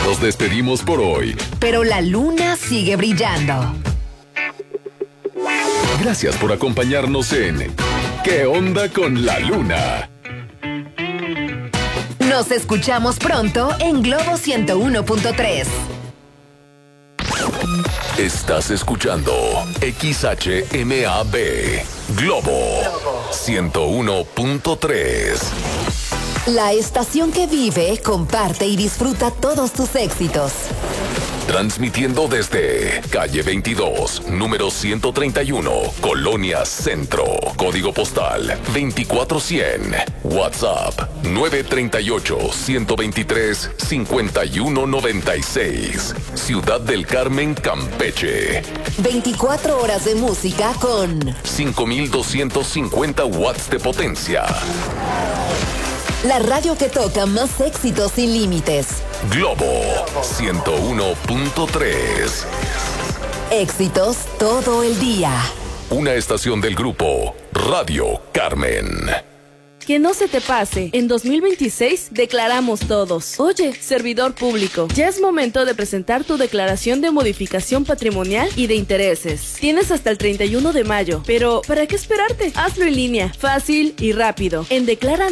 Nos despedimos por hoy, pero la luna sigue brillando. Gracias por acompañarnos en ¿Qué onda con la luna? Nos escuchamos pronto en Globo 101.3. Estás escuchando XHMAB Globo 101.3. La estación que vive, comparte y disfruta todos tus éxitos. Transmitiendo desde calle 22, número 131, Colonia Centro, código postal 24100, WhatsApp 938-123-5196, Ciudad del Carmen, Campeche. 24 horas de música con 5250 watts de potencia. La radio que toca más éxitos sin límites. Globo 101.3. Éxitos todo el día. Una estación del grupo Radio Carmen. Que no se te pase, en 2026 declaramos todos. Oye, servidor público, ya es momento de presentar tu declaración de modificación patrimonial y de intereses. Tienes hasta el 31 de mayo, pero ¿para qué esperarte? Hazlo en línea, fácil y rápido, en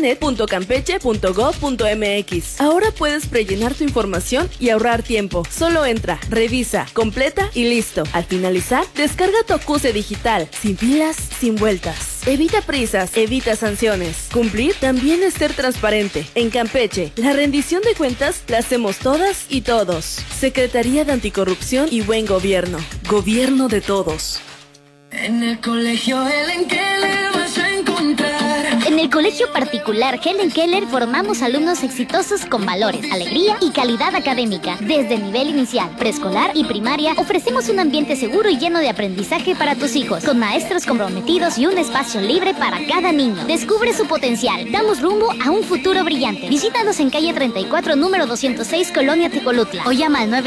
declaranet.campeche.gov.mx. Ahora puedes prellenar tu información y ahorrar tiempo. Solo entra, revisa, completa y listo. Al finalizar, descarga tu acuse digital, sin filas, sin vueltas. Evita prisas, evita sanciones. Cumplir también es ser transparente. En Campeche, la rendición de cuentas la hacemos todas y todos. Secretaría de Anticorrupción y Buen Gobierno. Gobierno de todos. En el colegio Helen Keller vas a encontrar. En el colegio particular Helen Keller formamos alumnos exitosos con valores, alegría y calidad académica. Desde el nivel inicial, preescolar y primaria ofrecemos un ambiente seguro y lleno de aprendizaje para tus hijos, con maestros comprometidos y un espacio libre para cada niño. Descubre su potencial. Damos rumbo a un futuro brillante. Visítanos en calle 34, número 206, Colonia Tecolutla, o llama al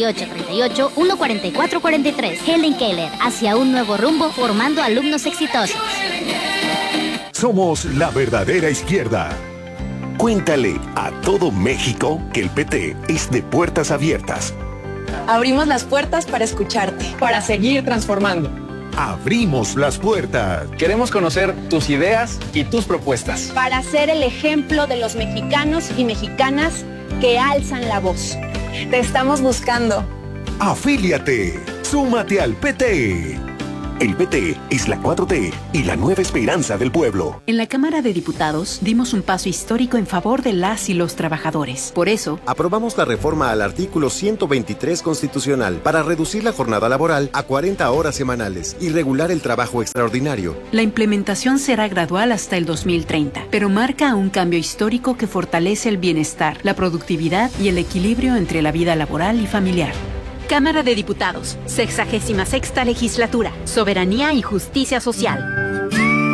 938-144-43. Helen Keller, hacia un nuevo rumbo, formando alumnos exitosos. Somos la verdadera izquierda. Cuéntale a todo México que el PT es de puertas abiertas. Abrimos las puertas para escucharte, para seguir transformando. Abrimos las puertas. Queremos conocer tus ideas y tus propuestas. Para ser el ejemplo de los mexicanos y mexicanas que alzan la voz. Te estamos buscando. Afíliate. Súmate al PT. El PT es la 4T y la nueva esperanza del pueblo. En la Cámara de Diputados dimos un paso histórico en favor de las y los trabajadores. Por eso, aprobamos la reforma al artículo 123 constitucional para reducir la jornada laboral a 40 horas semanales y regular el trabajo extraordinario. La implementación será gradual hasta el 2030, pero marca un cambio histórico que fortalece el bienestar, la productividad y el equilibrio entre la vida laboral y familiar. Cámara de Diputados, 66ª Legislatura, Soberanía y Justicia Social.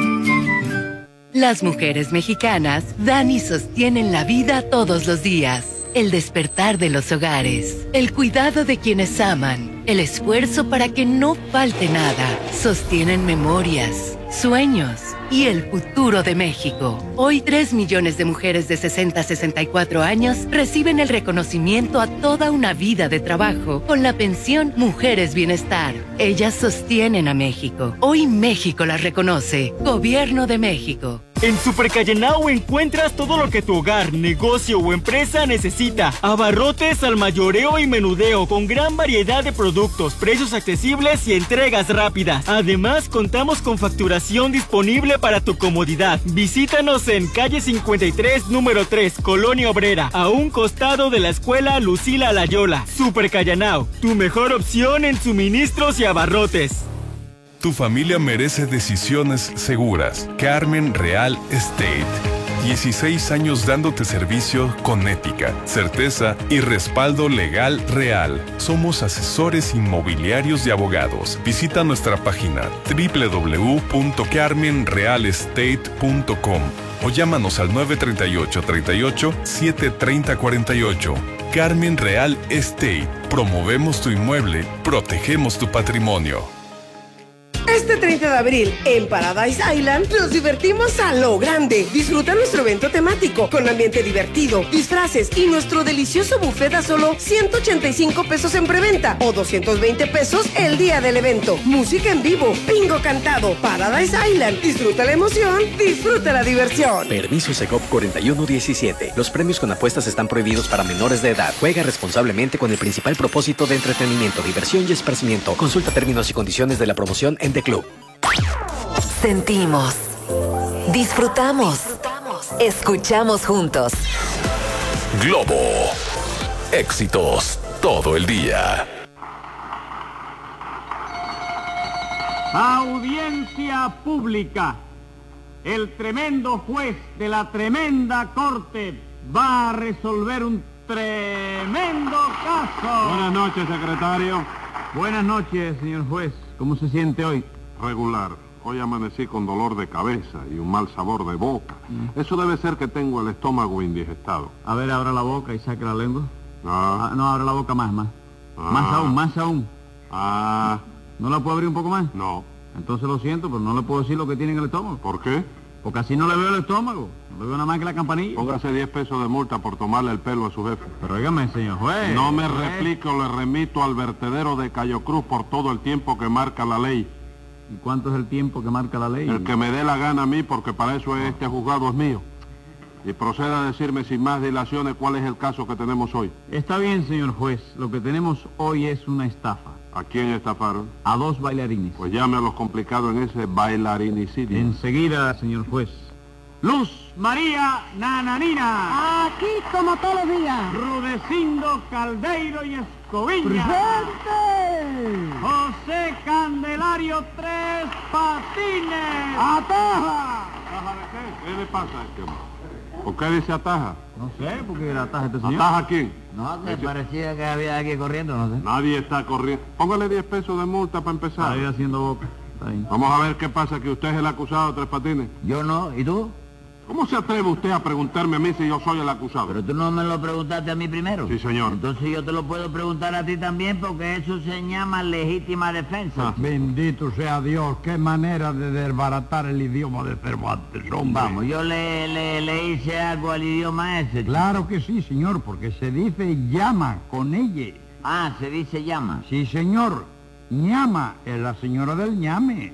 Las mujeres mexicanas dan y sostienen la vida todos los días. El despertar de los hogares, el cuidado de quienes aman, el esfuerzo para que no falte nada, sostienen memorias, sueños y el futuro de México. Hoy 3 millones de mujeres de 60 a 64 años reciben el reconocimiento a toda una vida de trabajo con la pensión Mujeres Bienestar. Ellas sostienen a México. Hoy México las reconoce. Gobierno de México. En Super Callenao encuentras todo lo que tu hogar, negocio o empresa necesita. Abarrotes al mayoreo y menudeo con gran variedad de productos, precios accesibles y entregas rápidas. Además, contamos con facturación disponible para tu comodidad. Visítanos en calle 53, número 3, Colonia Obrera, a un costado de la escuela Lucila Layola. Super Callenao, tu mejor opción en suministros y abarrotes. Tu familia merece decisiones seguras. Carmen Real Estate. 16 años dándote servicio con ética, certeza y respaldo legal real. Somos asesores inmobiliarios y abogados. Visita nuestra página www.carmenrealestate.com o llámanos al 938-38-730-48. Carmen Real Estate. Promovemos tu inmueble, protegemos tu patrimonio. Este 30 de abril, en Paradise Island, nos divertimos a lo grande. Disfruta nuestro evento temático, con ambiente divertido, disfraces y nuestro delicioso buffet a solo 185 pesos en preventa o 220 pesos el día del evento. Música en vivo, bingo cantado, Paradise Island. Disfruta la emoción, disfruta la diversión. Permiso Segov 4117. Los premios con apuestas están prohibidos para menores de edad. Juega responsablemente con el principal propósito de entretenimiento, diversión y esparcimiento. Consulta términos y condiciones de la promoción en The Club. Sentimos, disfrutamos, escuchamos juntos. Globo. Éxitos todo el día. Audiencia pública. El tremendo juez de la tremenda corte va a resolver un tremendo caso. Buenas noches, secretario. Buenas noches, señor juez. ¿Cómo se siente hoy? Regular. Hoy amanecí con dolor de cabeza y un mal sabor de boca. Eso debe ser que tengo el estómago indigestado. A ver, abra la boca y saque la lengua. No, abre la boca más. Más aún. ¿No la puedo abrir un poco más? No. Entonces lo siento, pero no le puedo decir lo que tiene en el estómago. ¿Por qué? Porque así no le veo el estómago. No le veo nada más que la campanilla. Póngase 10 pesos de multa por tomarle el pelo a su jefe. Pero óigame, señor juez. No me replico, le remito al vertedero de Cayo Cruz por todo el tiempo que marca la ley. ¿Y cuánto es el tiempo que marca la ley? El que me dé la gana a mí, porque para eso este juzgado es mío. Y proceda a decirme sin más dilaciones cuál es el caso que tenemos hoy. Está bien, señor juez. Lo que tenemos hoy es una estafa. ¿A quién estafaron? A 2 bailarines. Pues llame a los complicados en ese bailarinicidio. Enseguida, señor juez. Luz María Nananina. Aquí como todos los días. Rudecindo Caldeiro y Escoviña. ¡Presente! José Candelario Tres Patines. ¡Ataja! ¿Ataja de qué? ¿Qué le pasa a este hombre? ¿Por qué dice ataja? No sé, porque era ataja este señor. ¿Ataja quién? No, me parecía que había alguien corriendo, no sé. Nadie está corriendo. Póngale 10 pesos de multa para empezar. Está ahí haciendo boca. Está ahí. Vamos a ver qué pasa, que usted es el acusado, Tres Patines. Yo no, ¿y tú? ¿Cómo se atreve usted a preguntarme a mí si yo soy el acusado? Pero tú no me lo preguntaste a mí primero. Sí, señor. Entonces yo te lo puedo preguntar a ti también, porque eso se llama legítima defensa. Bendito sea Dios, qué manera de desbaratar el idioma de Cervantes, hombre. Vamos, yo le hice algo al idioma ese. Claro que sí, señor, porque se dice llama con ella. Ah, se dice llama. Sí, señor. Ñama es la señora del ñame.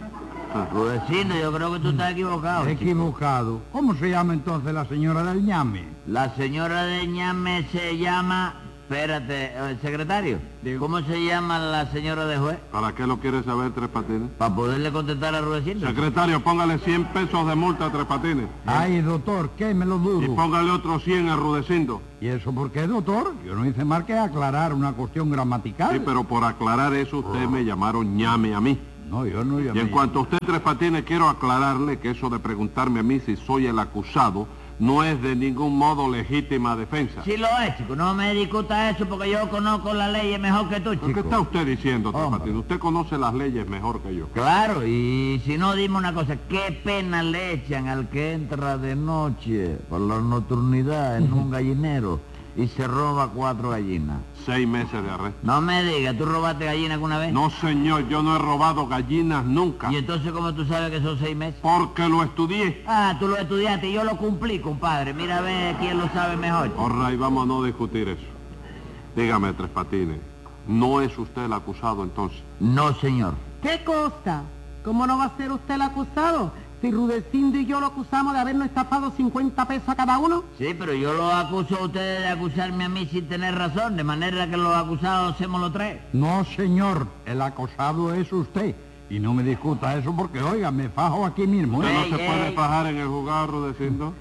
Rudecindo, yo creo que tú estás equivocado. Equivocado. ¿Cómo se llama entonces la señora del ñame? La señora del ñame se llama... Espérate, secretario. ¿Cómo se llama la señora de juez? ¿Para qué lo quiere saber, Tres Patines? Para poderle contestar a Rudecindo. Secretario, póngale 100 pesos de multa a Tres Patines. Ay, doctor, ¿qué me lo dudo? Y póngale otros 100 a Rudecindo. ¿Y eso por qué, doctor? Yo no hice más que aclarar una cuestión gramatical. Sí, pero por aclarar eso usted me llamaron ñame a mí. No, yo no llamé. Y en cuanto a usted, Tres Patines, quiero aclararle que eso de preguntarme a mí si soy el acusado no es de ningún modo legítima defensa. Sí lo es, chico. No me discuta eso porque yo conozco las leyes mejor que tú, chico. ¿Qué está usted diciendo, Tres Patines? Usted conoce las leyes mejor que yo. Claro, y si no, dime una cosa. ¿Qué pena le echan al que entra de noche por la nocturnidad en un gallinero y se roba 4 gallinas? 6 meses de arresto. No me digas, ¿tú robaste gallina alguna vez? No, señor, yo no he robado gallinas nunca. ¿Y entonces cómo tú sabes que son 6 meses? Porque lo estudié. Ah, tú lo estudiaste y yo lo cumplí, compadre. Mira a ver quién lo sabe mejor. Orray, vamos a no discutir eso. Dígame, Tres Patines, ¿no es usted el acusado entonces? No, señor. ¿Qué cosa? ¿Cómo no va a ser usted el acusado? Si Rudecindo y yo lo acusamos de habernos estafado 50 pesos a cada uno. Sí, pero yo lo acuso a ustedes de acusarme a mí sin tener razón, de manera que los acusados hacemos los 3. No, señor, el acusado es usted. Y no me discuta eso porque, oiga, me fajo aquí mismo. ¿Usted no se puede fajar en el juzgado, Rudecindo?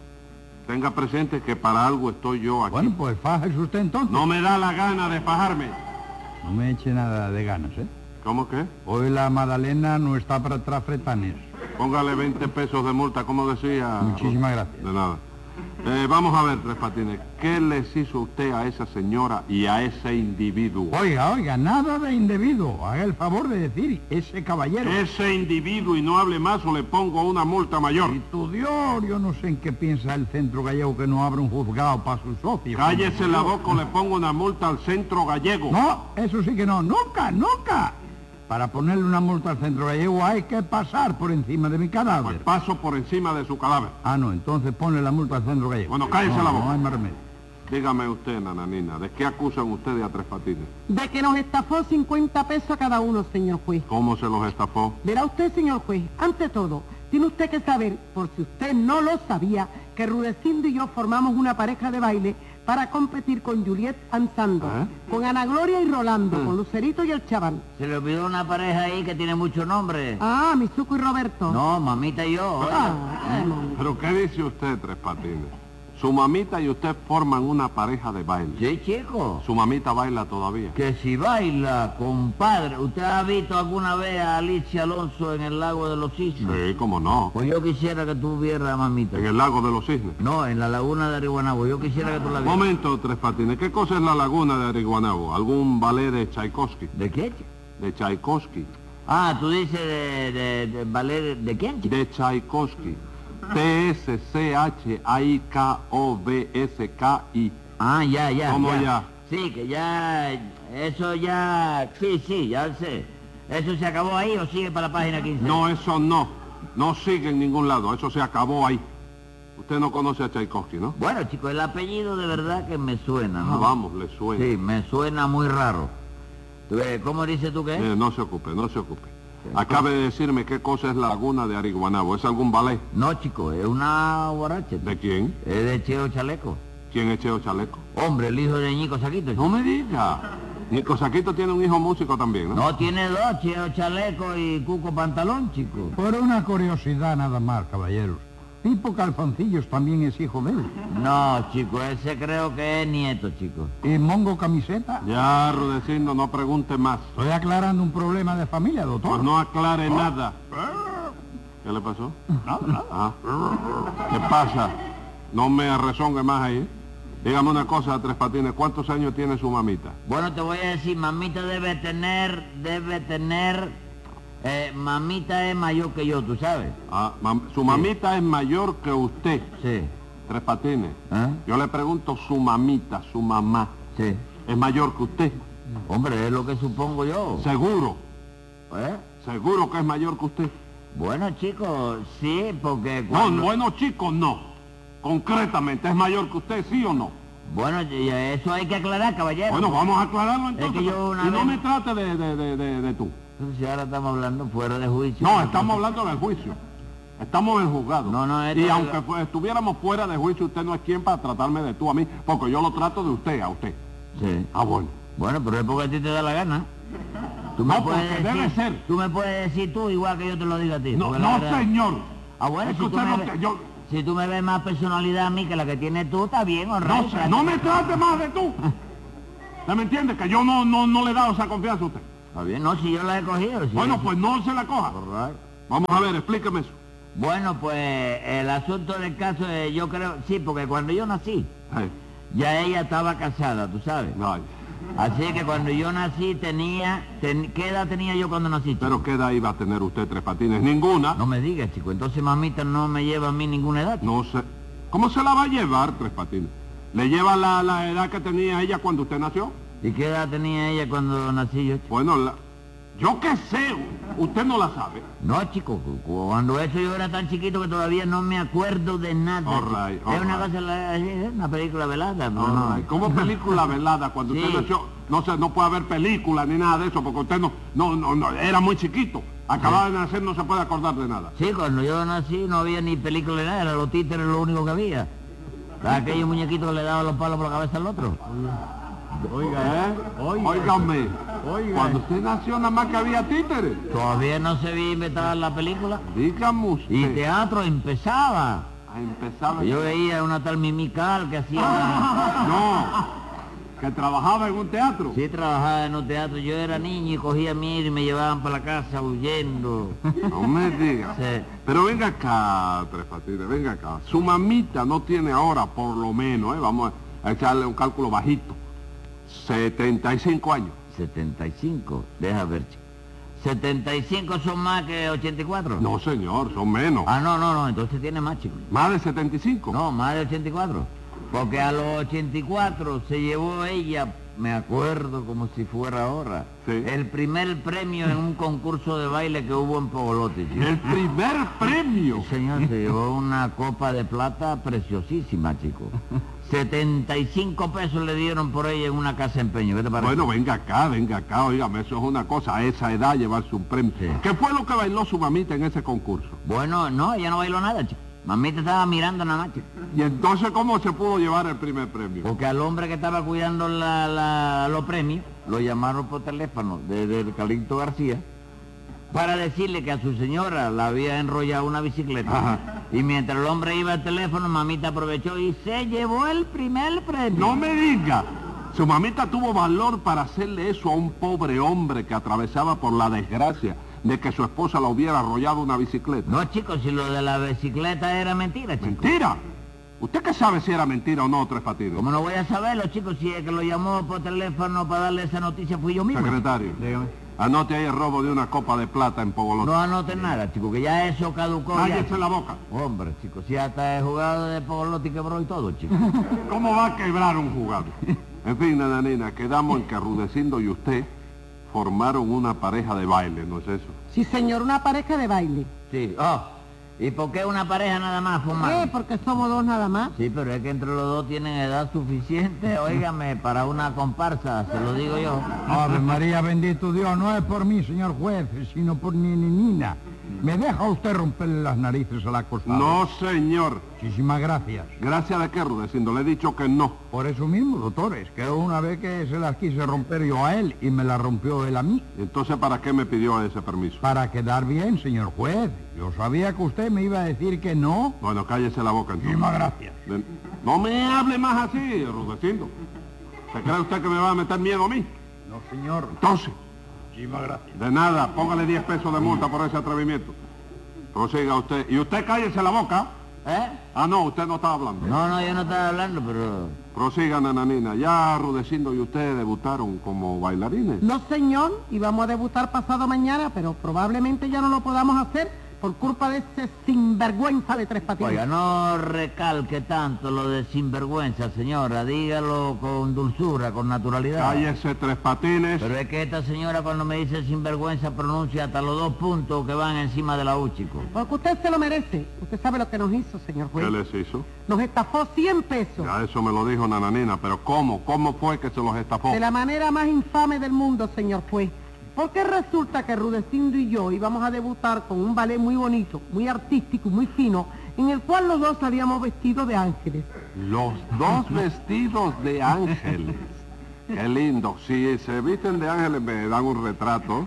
Tenga presente que para algo estoy yo aquí. Bueno, pues fájese usted entonces. No me da la gana de fajarme. No me eche nada de ganas, ¿eh? ¿Cómo qué? Hoy la Madalena no está para trafretanes. Póngale 20 pesos de multa, como decía. Muchísimas gracias. De nada. Vamos a ver, Tres Patines, ¿qué les hizo usted a esa señora y a ese individuo? Oiga, nada de individuo. Haga el favor de decir ese caballero. Ese individuo, y no hable más o le pongo una multa mayor. Y tu Dios, yo no sé en qué piensa el Centro Gallego que no abre un juzgado para sus socios. Cállese la boca o le pongo una multa al Centro Gallego. No, eso sí que no. Nunca, nunca. Para ponerle una multa al centro gallego hay que pasar por encima de mi cadáver. Pues paso por encima de su cadáver. Ah, no, entonces ponle la multa al centro gallego. Bueno, cállese la boca. No hay más remedio. Dígame usted, nananina, ¿de qué acusan ustedes a Tres Patines? De que nos estafó 50 pesos a cada uno, señor juez. ¿Cómo se los estafó? Verá usted, señor juez, ante todo, tiene usted que saber, por si usted no lo sabía, que Rudecindo y yo formamos una pareja de baile para competir con Juliet Ansando, con Ana Gloria y Rolando, con Lucerito y el chaval. Se le olvidó una pareja ahí que tiene mucho nombre. Ah, Mizuko y Roberto. No, mamita y yo. ¿Pero qué dice usted, Tres Patines? Su mamita y usted forman una pareja de baile. Sí, chico. ¿Su mamita baila todavía? Que si baila, compadre. ¿Usted ha visto alguna vez a Alicia Alonso en el lago de los cisnes? Sí, cómo no. Pues yo quisiera que tú vieras a mamita. ¿En el lago de los cisnes? No, en la laguna de Ariguanabo. Yo quisiera que tú la vieras. Momento, Tres Patines. ¿Qué cosa es la laguna de Ariguanabo? ¿Algún ballet de Tchaikovsky? ¿De qué? De Tchaikovsky. Ah, tú dices de ballet de quién, chico? De Tchaikovsky. T-S-C-H-A-I-K-O-V-S-K-I. Ah, ya. ¿Cómo ya? Sí, que ya... Eso ya... Sí, ya sé. ¿Eso se acabó ahí o sigue para la página 15? No, eso no. No sigue en ningún lado. Eso se acabó ahí. Usted no conoce a Tchaikovsky, ¿no? Bueno, chico, el apellido de verdad que me suena, ¿no? Vamos, le suena. Sí, me suena muy raro. ¿Cómo dices tú que es? No se ocupe. Acabe de decirme qué cosa es la laguna de Ariguanabo. ¿Es algún ballet? No, chico, es una borracha. ¿De quién? Es de Cheo Chaleco. ¿Quién es Cheo Chaleco? Hombre, el hijo de Ñico Saquito. No me diga. Ñico Saquito tiene un hijo músico también, ¿no? No, tiene dos, Cheo Chaleco y Cuco Pantalón, chico. Por una curiosidad nada más, caballeros. Pipo Calzoncillos también es hijo de él. No, chico, ese creo que es nieto, chico. ¿Y Mongo Camiseta? Ya, Rudecindo, no pregunte más. Estoy aclarando un problema de familia, doctor. Pues no aclare nada. ¿Qué le pasó? Nada. ¿Qué pasa? No me rezongue más ahí. Dígame una cosa, Tres Patines, ¿cuántos años tiene su mamita? Bueno, te voy a decir, mamita debe tener... mamita es mayor que yo, ¿tú sabes? Ah, su mamita es mayor que usted. Sí. Tres Patines. Yo le pregunto, su mamita, su mamá. Sí. ¿Es mayor que usted? Hombre, es lo que supongo yo. ¿Seguro? ¿Seguro que es mayor que usted? Bueno, chico, sí, porque... No, bueno, chico, no. Concretamente, ¿es mayor que usted, sí o no? Bueno, eso hay que aclarar, caballero. Bueno, vamos a aclararlo entonces. Es que yo y no me trate de tú. Si ahora estamos hablando fuera de juicio. No, estamos hablando del juicio. Estamos en el juzgado. Y aunque estuviéramos fuera de juicio, usted no es quien para tratarme de tú a mí, porque yo lo trato de usted a usted. Sí. Ah, bueno. Bueno, pero es porque a ti te da la gana. Tú no, porque decir, debe ser. Tú me puedes decir tú igual que yo te lo diga a ti. No, señor. Ah, bueno, si tú me ves más personalidad a mí que la que tienes tú, está bien, honrado. No me trate más de tú. ¿Usted me entiende? Que yo no le he dado esa confianza a usted. Está bien, no, si yo la he cogido. Si bueno, pues no se la coja. Vamos a ver, explíqueme eso. Bueno, pues el asunto del caso es, yo creo, sí, porque cuando yo nací, ya ella estaba casada, tú sabes. Ay. Así que cuando yo nací ¿qué edad tenía yo cuando nací, chico? ¿Pero qué edad iba a tener usted, Tres Patines? Ninguna. No me digas, chico, entonces mamita no me lleva a mí ninguna edad, chico. No sé. ¿Cómo se la va a llevar, Tres Patines? ¿Le lleva la edad que tenía ella cuando usted nació? ¿Y qué edad tenía ella cuando nací yo, chico? Bueno, yo qué sé, usted no la sabe. No, chico, cuando eso yo era tan chiquito que todavía no me acuerdo de nada. Es una cosa, es una película velada. ¿Cómo película velada? Cuando usted nació, no puede haber película ni nada de eso, porque usted no era muy chiquito. Acababa de nacer, no se puede acordar de nada. Sí, cuando yo nací no había ni película ni nada, eran los títeres lo único que había. Aquellos muñequitos que le daban los palos por la cabeza al otro. Óigame. Cuando usted nació nada más que había títeres. Todavía no se había inventado la película. Dígame usted. Y teatro empezaba. Empezaba. Yo veía una tal Mimical que hacía... que trabajaba en un teatro. Sí, trabajaba en un teatro. Yo era niño y cogía miedo y me llevaban para la casa huyendo. No me digas. Sí. Pero venga acá, Tres Patines, venga acá. Su mamita no tiene ahora, por lo menos, vamos a echarle un cálculo bajito, 75 años. 75, deja ver, chico. ¿75 son más que 84? No, señor, son menos. Ah, no, entonces tiene más, chico. ¿Más de 75? No, más de 84. Porque a los 84 se llevó ella, me acuerdo como si fuera ahora, el primer premio en un concurso de baile que hubo en Pogolotti, chico. ¿El primer premio? Sí, señor, se llevó una copa de plata preciosísima, chico. 75 pesos le dieron por ella en una casa de empeño. ¿Qué te parece? Bueno, venga acá, óigame, eso es una cosa, a esa edad llevarse un premio. Sí. ¿Qué fue lo que bailó su mamita en ese concurso? Bueno, no, ella no bailó nada, chico. Mamita estaba mirando nada más, chico. ¿Y entonces cómo se pudo llevar el primer premio? Porque al hombre que estaba cuidando los premios, lo llamaron por teléfono desde el Calixto García, para decirle que a su señora la había enrollado una bicicleta. Ajá. Y mientras el hombre iba al teléfono, mamita aprovechó y se llevó el primer premio. ¡No me diga! Su mamita tuvo valor para hacerle eso a un pobre hombre que atravesaba por la desgracia de que su esposa la hubiera arrollado una bicicleta. No, chicos, si lo de la bicicleta era mentira, chicos. ¿Mentira? ¿Usted qué sabe si era mentira o no, Tres Patines? ¿Cómo no voy a saberlo, chicos? Si el que lo llamó por teléfono para darle esa noticia fui yo mismo. Secretario, dígame. Anote ahí el robo de una copa de plata en Pogolotti. No anote nada, chico, que ya eso caducó. Cállese la boca. Hombre, chicos, si hasta el jugador de Pogolotti quebró y todo, chico. ¿Cómo va a quebrar un jugador? En fin, nananina, quedamos en que Rudecindo y usted formaron una pareja de baile, ¿no es eso? Sí, señor, una pareja de baile. Sí, ¿y por qué una pareja nada más, Fumar? Porque somos dos nada más. Sí, pero es que entre los dos tienen edad suficiente, óigame, para una comparsa, se lo digo yo. Ave María, bendito Dios, no es por mí, señor juez, sino por Nina. ¿Me deja usted romperle las narices a la acosada? No, señor. Muchísimas gracias. ¿Gracias de qué, Rudecindo? Le he dicho que no. Por eso mismo, doctores, que una vez que se las quise romper yo a él y me la rompió él a mí. Entonces, ¿para qué me pidió ese permiso? Para quedar bien, señor juez. Yo sabía que usted me iba a decir que no. Bueno, cállese la boca entonces. Muchísimas gracias. No me hable más así, Rudecindo. ¿Se cree usted que me va a meter miedo a mí? No, señor. Entonces. Muchísimas gracias. De nada, póngale 10 pesos de multa por ese atrevimiento. Prosiga usted. Y usted cállese la boca. Ah, no, usted no estaba hablando. No, yo no estaba hablando, pero... Prosiga, nananina. Ya Rudecindo y usted debutaron como bailarines. No, señor, íbamos a debutar pasado mañana, pero probablemente ya no lo podamos hacer por culpa de ese sinvergüenza de Tres Patines. Oiga, no recalque tanto lo de sinvergüenza, señora. Dígalo con dulzura, con naturalidad. Cállese, Tres Patines. Pero es que esta señora cuando me dice sinvergüenza pronuncia hasta los 2 puntos que van encima de la U, chico. Porque usted se lo merece. Usted sabe lo que nos hizo, señor juez. ¿Qué les hizo? Nos estafó 100 pesos. Ya eso me lo dijo Nananina, pero ¿cómo? ¿Cómo fue que se los estafó? De la manera más infame del mundo, señor juez. Porque resulta que Rudecindo y yo íbamos a debutar con un ballet muy bonito, muy artístico, muy fino, en el cual los dos salíamos vestidos de ángeles. Los dos vestidos de ángeles. Qué lindo. Si se visten de ángeles me dan un retrato,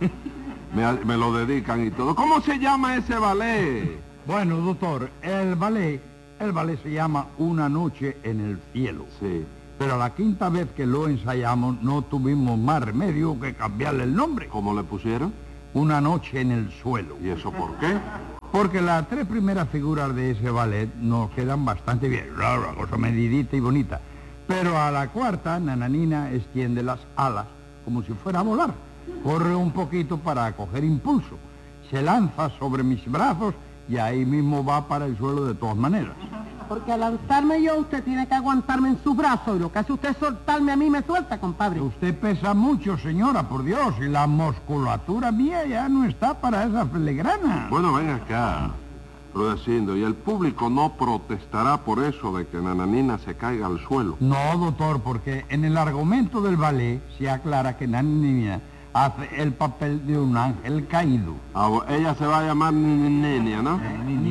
me lo dedican y todo. ¿Cómo se llama ese ballet? Bueno, doctor, el ballet se llama Una noche en el cielo. Sí. Pero la 5ª vez que lo ensayamos no tuvimos más remedio que cambiarle el nombre. ¿Cómo le pusieron? Una noche en el suelo. ¿Y eso por qué? Porque las 3 primeras figuras de ese ballet nos quedan bastante bien, una cosa medidita y bonita. Pero a la 4ª, Nananina extiende las alas como si fuera a volar. Corre un poquito para coger impulso. Se lanza sobre mis brazos y ahí mismo va para el suelo de todas maneras. Porque al lanzarme yo, usted tiene que aguantarme en sus brazos, y lo que hace usted es soltarme a mí, me suelta, compadre. Usted pesa mucho, señora, por Dios, y la musculatura mía ya no está para esa filigrana. Bueno, ven acá, Rudecindo, y el público no protestará por eso de que Nananina se caiga al suelo. No, doctor, porque en el argumento del ballet se aclara que Nananina hace el papel de un ángel caído. Ella se va a llamar Nenia, ¿no?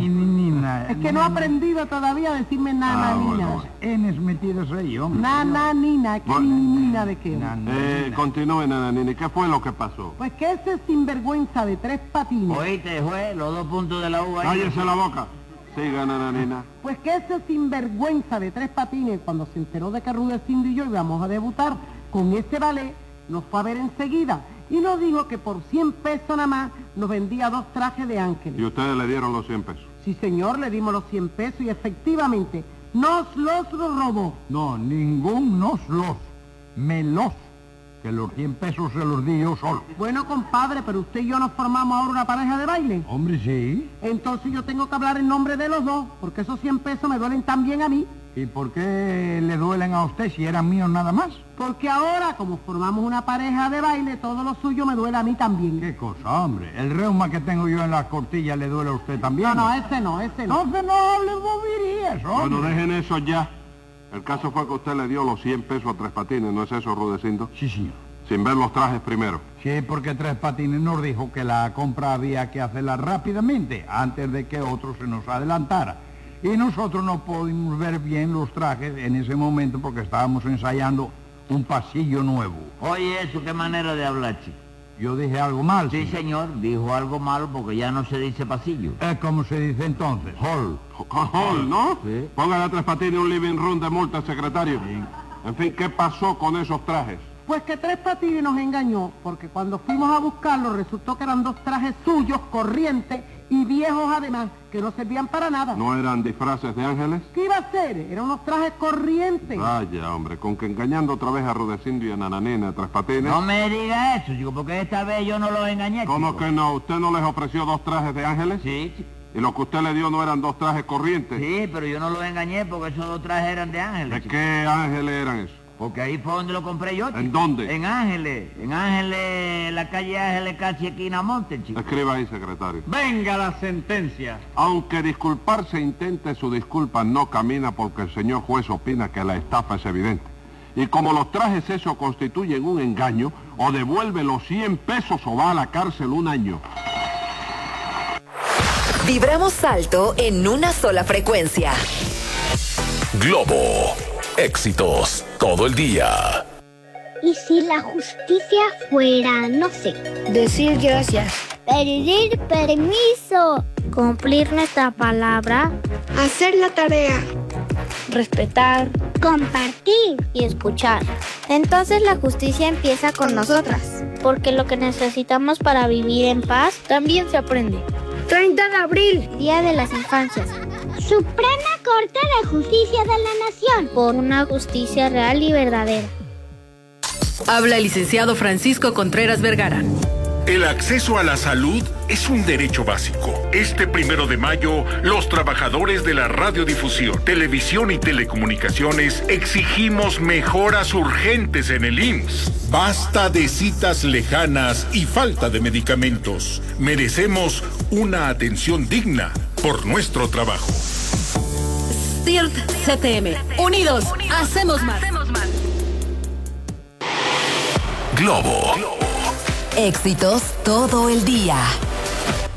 Nina. Es que no ha aprendido todavía a decirme nananina. Bueno, N's metidos ahí, hombre. Nananina, ¿qué nina de qué? Continúe, Nananina. ¿Y qué fue lo que pasó? Pues que ese sinvergüenza de Tres Patines... Oíste, juez, los 2 puntos de la U ahí. Cállese la boca. Siga, Nananina. Pues que ese sinvergüenza de Tres Patines, cuando se enteró de que Rudecindo y yo íbamos a debutar con ese ballet, nos fue a ver enseguida y nos dijo que por 100 pesos nada más nos vendía 2 trajes de ángeles. ¿Y ustedes le dieron los 100 pesos? Sí, señor, le dimos los 100 pesos y efectivamente nos los robó. No, ningún me los, que los 100 pesos se los di yo solo. Bueno, compadre, pero usted y yo nos formamos ahora una pareja de baile. Hombre, sí. Entonces yo tengo que hablar en nombre de los dos, porque esos 100 pesos me duelen también a mí. ¿Y por qué le duelen a usted si eran míos nada más? Porque ahora, como formamos una pareja de baile, todo lo suyo me duele a mí también. ¿Qué cosa, hombre? El reuma que tengo yo en las costillas le duele a usted también. No, ese no. Entonces no hable boberías, hombre. Bueno, dejen eso ya. El caso fue que usted le dio los 100 pesos a Tres Patines, ¿no es eso, Rudecindo? Sí, señor. Sin ver los trajes primero. Sí, porque Tres Patines nos dijo que la compra había que hacerla rápidamente, antes de que otro se nos adelantara. Y nosotros no pudimos ver bien los trajes en ese momento porque estábamos ensayando un pasillo nuevo. Oye, eso, qué manera de hablar, chico. Yo dije algo mal. Sí, señor, dijo algo malo porque ya no se dice pasillo. ¿Cómo se dice entonces? Hall. Hall, ¿no? Sí. Póngale a Tres Patines un living room de multa, secretario. Sí. En fin, ¿qué pasó con esos trajes? Pues que Tres Patines nos engañó, porque cuando fuimos a buscarlos resultó que eran 2 trajes suyos, corrientes y viejos además, que no servían para nada. ¿No eran disfraces de ángeles? ¿Qué iba a ser? Eran unos trajes corrientes. Vaya, hombre, con que engañando otra vez a Rudecindo y a Nananina, a Tres Patines. No me diga eso, chico, porque esta vez yo no los engañé, chico. ¿Cómo que no? ¿Usted no les ofreció 2 trajes de ángeles? Sí, chico. ¿Y lo que usted le dio no eran 2 trajes corrientes? Sí, pero yo no los engañé porque esos 2 trajes eran de ángeles. ¿De chico. qué ángeles eran esos? Porque ahí fue donde lo compré yo, chico. ¿En dónde? En Ángeles, la calle Ángeles, casi esquina Monte, chico. Escriba ahí, secretario. Venga la sentencia. Aunque disculparse intente, su disculpa no camina porque el señor juez opina que la estafa es evidente. Y como los trajes esos constituyen un engaño, o devuelve los 100 pesos o va a la cárcel 1 año. Vibramos alto en una sola frecuencia. Globo. Éxitos todo el día. ¿Y si la justicia fuera, no sé? Decir gracias. Pedir permiso. Cumplir nuestra palabra. Hacer la tarea. Respetar. Compartir y escuchar. Entonces la justicia empieza con nosotras. Porque lo que necesitamos para vivir en paz también se aprende. 30 de abril. Día de las Infancias. Suprema Corte de Justicia de la Nación. Por una justicia real y verdadera. Habla el licenciado Francisco Contreras Vergara. El acceso a la salud es un derecho básico. Este 1 de mayo, los trabajadores de la radiodifusión, televisión y telecomunicaciones exigimos mejoras urgentes en el IMSS. Basta de citas lejanas y falta de medicamentos. Merecemos una atención digna por nuestro trabajo. CIRT CTM. Unidos, hacemos más. Globo. Éxitos todo el día.